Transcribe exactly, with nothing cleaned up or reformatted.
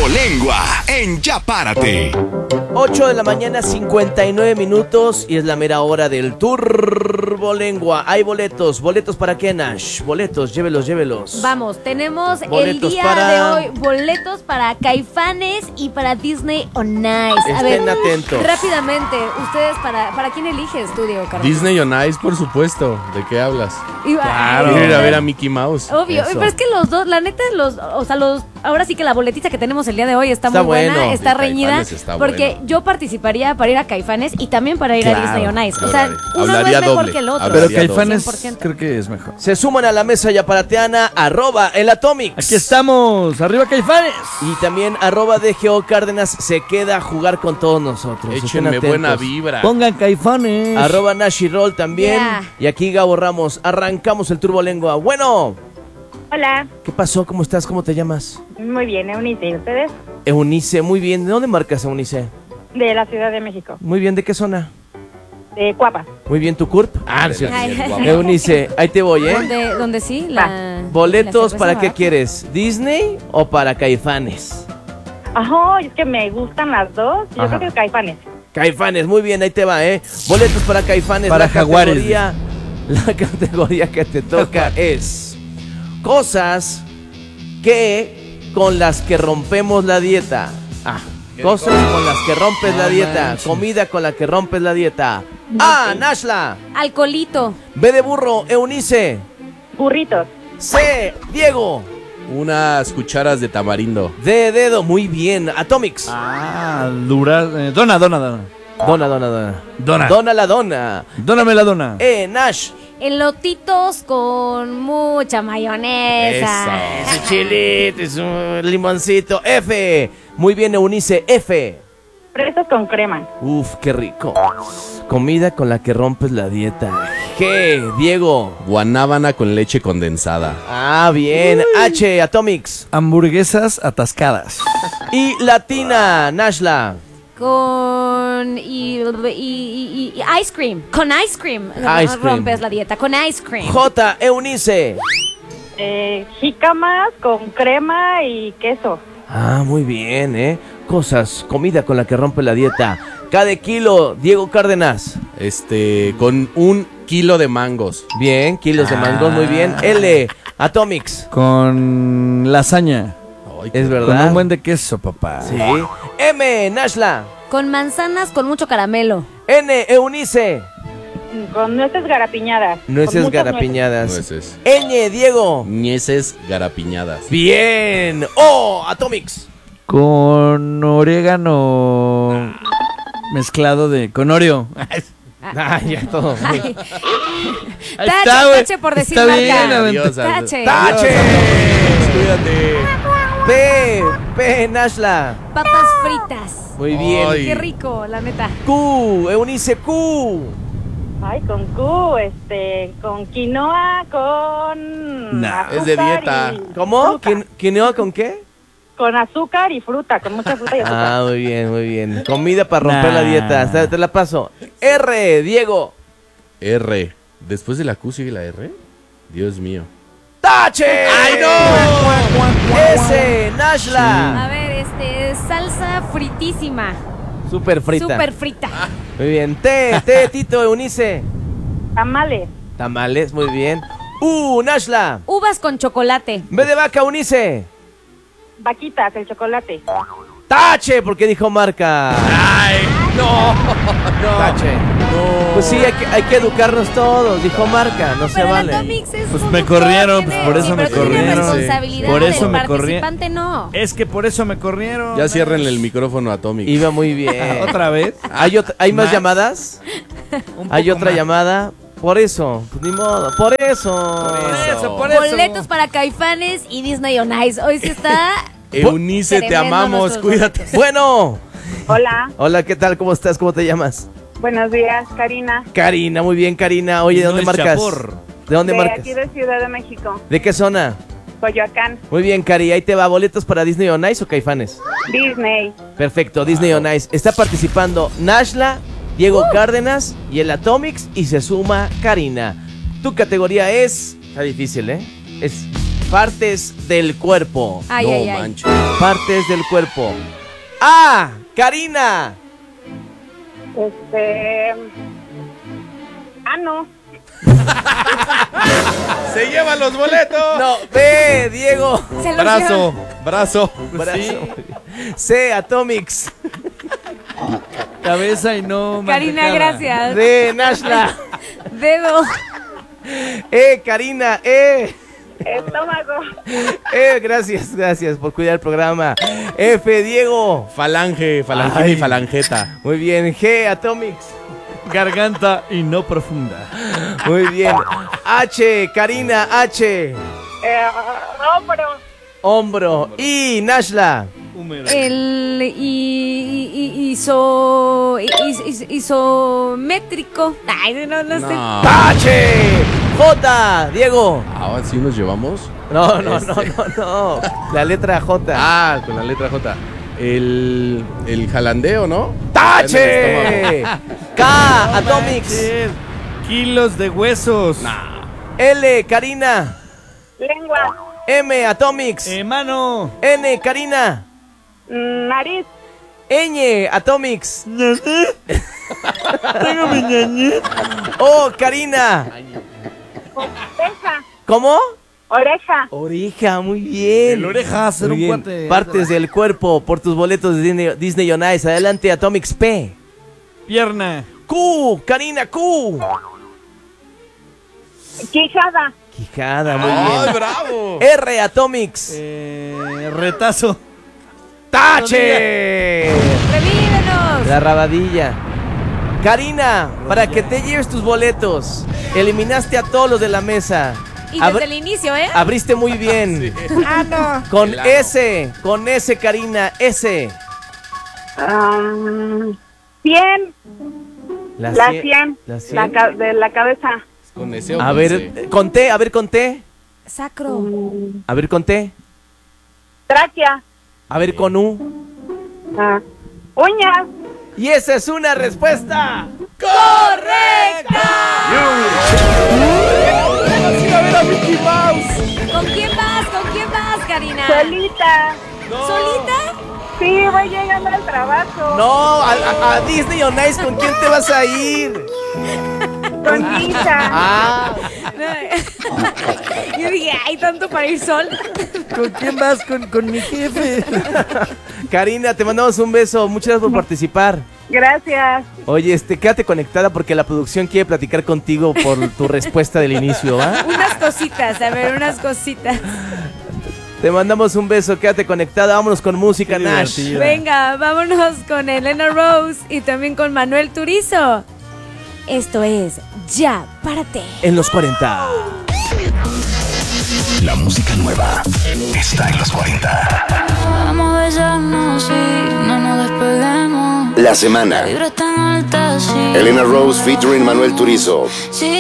Turbolengua en Ya Párate. ocho de la mañana, cincuenta y nueve minutos, y es la mera hora del Turbolengua. Hay boletos. ¿Boletos para qué, Nash? Boletos, llévelos, llévelos. Vamos, tenemos Boletos el día para- de hoy boletos para Caifanes y para Disney on Ice. A Estén ver, atentos. rápidamente, ustedes, ¿para, para quién eliges tú, Diego Carlos? Disney on Ice, por supuesto. ¿De qué hablas? Iba- Claro. Ay, Ir a ver a Mickey Mouse. Obvio, Eso. pero es que los dos, la neta, los, o sea, los, ahora sí que la boletita que tenemos el día de hoy está, Está muy buena, bueno. está Sí, reñida, Caifanes está porque bueno. yo participaría para ir a Caifanes y también para ir Claro. a Disney on Ice. O sea, Órale. uno no Hablaría es mejor doble. que el otro. Hablaría Pero Caifanes cien por ciento. creo que es mejor. Se suman a la mesa yaparateana, arroba el Atomics. Aquí estamos, arriba Caifanes. Y también arroba D G O Cárdenas se queda a jugar con todos nosotros. Estén Échenme atentos. buena vibra. Pongan Caifanes. Arroba Nash y Roll también. Yeah. Y aquí Gabo Ramos. Arrancamos el Turbolengua. Bueno, Hola, ¿qué pasó? ¿Cómo estás? ¿Cómo te llamas? muy bien, Eunice. ¿Y ustedes? Eunice, muy bien. ¿De dónde marcas, Eunice? De la Ciudad de México, Muy bien, ¿de qué zona? de Cuapa. Muy bien, ¿tu C U R P? Ah, no es cierto. Ay. Eunice, ahí te voy, ¿eh? Donde, donde sí, la... ¿Boletos la para cerveza qué barata. quieres? ¿Disney o para Caifanes? Ajá, es que me gustan las dos. Yo Ajá. creo que Caifanes. Caifanes, muy bien, ahí te va, ¿eh? Boletos para Caifanes. Para la Jaguares, categoría, la categoría que te toca es cosas que con las que rompemos la dieta. Ah, cosas con las que rompes la No dieta. manches. Comida con la que rompes la dieta. A, Nashla. Alcolito. B de burro, Eunice. Burritos. C, Diego. Unas cucharas de tamarindo. D de dedo, muy bien. Atomics. Ah, dura. eh, dona, dona, dona. Dona, dona, dona. Dona. Dona la dona. Dóname la dona. E, Nash. Elotitos con mucha mayonesa. Ese chilito, es un limoncito. F. Muy bien, Eunice. F. Fresas con crema. Uf, qué rico. Comida con la que rompes la dieta. G. Diego. Guanábana con leche condensada. Ah, bien. H. Atomics. Hamburguesas atascadas. Y Latina. Nashla. Con y, y, y- y ice cream. Con ice cream. Ice cream. Rompes la dieta. Con ice cream. J. Eunice. Eh, jícamas con crema y queso. Ah, muy bien, ¿eh? Cosas, comida con la que rompe la dieta. K de kilo. Diego Cárdenas. Este, con un kilo de mangos. Bien, kilos de mangos, muy bien. L. Atomics. Con lasaña. Ay, qué Es Con verdad. un buen de queso, papá. Sí. M. Nashla. Con manzanas con mucho caramelo. N. Eunice. Con nueces garapiñadas. Con Nueces muchas garapiñadas. Nueces. Ñ. Diego. Ñeces garapiñadas. Bien. O. Atomics. Con orégano mezclado de. Con Oreo. Ah, ya todo. Ay. Ahí Tache, está, güey. tache por decir Está marca. bien, Adiós, Tache. ¡Tache! Cuídate. P. P. Nashla. Papas fritas. Muy bien. Ay. Qué rico, la neta. Q. Eunice. Q. Ay, con Q, este, con quinoa, con Nah, azúcar es de dieta. y ¿Cómo? fruta. ¿Quin- ¿Quinoa con qué? Con azúcar y fruta, con mucha fruta y azúcar. Ah, muy bien, muy bien. Comida para romper Nah. la dieta. Te, te la paso. R. Diego. R. Después de la Q sigue la R. Dios mío. ¡Tache! ¡Ay, no! S. Nashla. A ver, este, salsa fritísima. Super frita. Súper frita. Muy bien. T. T. Tito. Eunice. Tamales, Tamales. Muy bien. U. Nashla. Uvas con chocolate. B de vaca. Eunice. vaquitas, el chocolate. ¡Tache! Porque dijo marca. ¡Ay! ¡No! ¡No! Tache. Pues sí, hay que, hay que educarnos todos. Dijo marca. No se Pero vale. el Atomix es Pues conductor, me corrieron, tiene- pues por eso sí, me pero tiene corrieron. responsabilidad Por eso del me corri- participante no. Es que por eso me corrieron. Ya cierren el micrófono Atomic. Iba muy bien. ¿Otra vez? ¿Hay, otra- ¿hay más Más. llamadas? Un ¿Hay poco otra más. llamada? Por eso. Pues ni modo. Por eso. Por eso, por eso. Boletos para Caifanes y Disney on Ice. Hoy sí está Eunice, te Tremendo amamos. nuestros Cuídate. boletos. Bueno. Hola, Hola, ¿qué tal? ¿Cómo estás? ¿Cómo te llamas? buenos días, Karina. Karina, muy bien, Karina. Oye, ¿de No dónde es marcas? Chapor. ¿De dónde de marcas? aquí de Ciudad de México, ¿De qué zona? Coyoacán, Muy bien, Cari. Ahí te va. ¿Boletos para Disney on Ice o Caifanes? Disney. Perfecto, Disney on Ice. Está participando Nashla, Diego Cárdenas y el Atomics y se suma Karina. Tu categoría es... Está difícil, ¿eh? Es Partes del cuerpo. Ay, no ay, ay. manches. Partes del cuerpo. A. Karina. Este. Ah, no. ¡Se llevan los boletos! No. B. Diego. Se los Brazo, brazo. Brazo. C. Atomics. Cabeza y no llevan. Karina, mantecada. gracias. D. Nashla. Dedo. E. Karina. E. Estómago. E. Gracias, gracias por cuidar el programa. F. Diego. Falange, falange Ay. y falangeta. Muy bien. G. Atomics. Garganta y no profunda. Muy bien. H. Karina. H. Eh, hombro. Hombro. I. Nashla. Húmedo. El i- i- i- iso, is- is- isométrico. Ay, no, no sé. No. Tache. J. Diego. Ahora sí nos llevamos. No, no, no, Este. no, no. La letra J. Ah, con la letra J. El, el jalandeo, ¿no? En el ¡Tache! estómago. K. Atomics. Manches, kilos de huesos. L. Karina. Lengua. M. Atomics. Eh, mano. N. Karina. Nariz. Ñ. Atomics. Tengo mi ñañe. O. Karina. Oreja. ¿Cómo? Oreja. Oreja, muy bien. El oreja, hacer Muy un bien. cuate. Partes del cuerpo por tus boletos de Disney, Disney on Ice. Adelante, Atomics P. Pierna. Q. Karina, Q. Quijada. Quijada, muy ¡Ay, bien. bravo! R. Atomics. Eh, retazo. ¡Tache! ¡Revívenos! La rabadilla. Karina, para que te lleves tus boletos, eliminaste a todos los de la mesa. Y Abr- desde el inicio, ¿eh? Abriste muy bien. Ah, no. Con Claro. S, con S, Karina, S. Um, cien. La cien- cien. La La cien. ca- de la cabeza. Con ese o A con ver, ese. eh, con T, a ver, con T. Sacro. A ver, con T. Tráquea. A ver, con U. Ah, uñas. Y esa es una respuesta. ¿Con quién vas? ¿Con quién vas, Karina? Solita. ¿Solita? Sí, voy llegando al trabajo. No, a, a- a Disney on Ice, ¿con quién te vas a ir? Con Isa. Ah, Yo dije, hay tanto para ir sol. ¿Con quién vas? Con, con mi jefe. Karina, te mandamos un beso. Muchas gracias por participar. Gracias. Oye, este, quédate conectada porque la producción quiere platicar contigo por tu respuesta del inicio, ¿va? Unas cositas, a ver, unas cositas. Te mandamos un beso, quédate conectada. Vámonos con música, Qué Nash. divertido. Venga, vámonos con Elena Rose y también con Manuel Turizo. Esto es Ya Párate. En los cuarenta. La música nueva está en los cuarenta. Vamos a besarnos, sí, no nos despeguemos. La semana. La vibra es tan alta, sí. Elena Rose featuring Manuel Turizo. Sí.